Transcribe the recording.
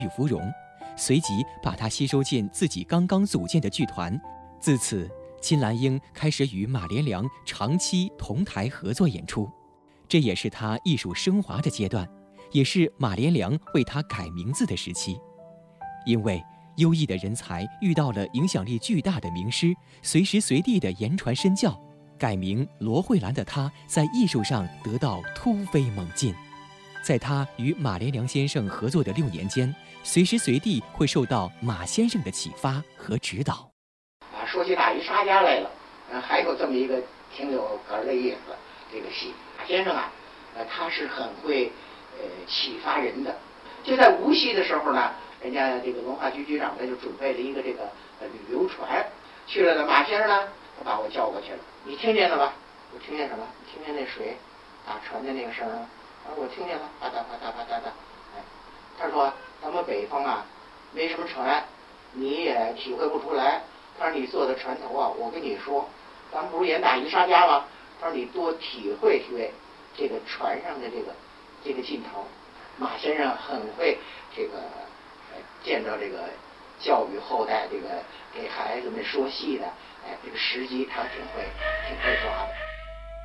与芙蓉，随即把她吸收进自己刚刚组建的剧团。自此，金兰英开始与马连良长期同台合作演出，这也是她艺术升华的阶段，也是马连良为她改名字的时期。因为优异的人才遇到了影响力巨大的名师，随时随地的言传身教，改名罗慧兰的她在艺术上得到突飞猛进。在她与马连良先生合作的6年间，随时随地会受到马先生的启发和指导。 说起大鱼沙家来了，还有这么一个挺有个的意思，这个戏马先生啊，他是很会启发人的。就在无锡的时候呢，人家这个文化局局长呢就准备了一个这个旅游船，去了的马先生呢，他把我叫过去了。你听见了吧？我听见什么？听见那水打船的那个声儿？我听见了，啪嗒啪嗒啪嗒的。哎，他说咱们北方啊，没什么船，你也体会不出来。他说你坐在船头啊，我跟你说，咱们不是演大鱼沙家吗？他说你多体会体会这个船上的这个劲头。马先生很会这个见着这个教育后代，这个给孩子们说戏的，这个时机他挺会抓的。